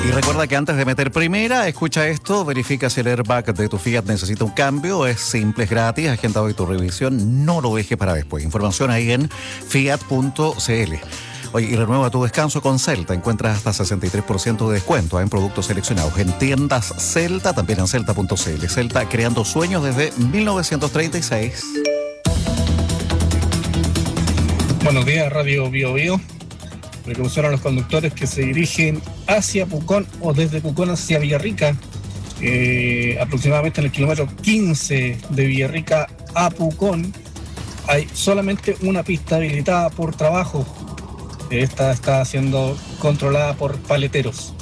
Y recuerda que antes de meter primera, escucha esto, verifica si el airbag de tu Fiat necesita un cambio. Es simple, es gratis, agenda hoy tu revisión, no lo dejes para después. Información ahí en fiat.cl. Oye, y renueva tu descanso con Celta. Encuentras hasta 63% de descuento en productos seleccionados en tiendas Celta, también en celta.cl. Celta, creando sueños desde 1936. Buenos días, Radio Bio Bio. Precaución a los conductores que se dirigen hacia Pucón o desde Pucón hacia Villarrica. Aproximadamente en el kilómetro 15 de Villarrica a Pucón hay solamente una pista habilitada por trabajo. Esta está siendo controlada por paleteros.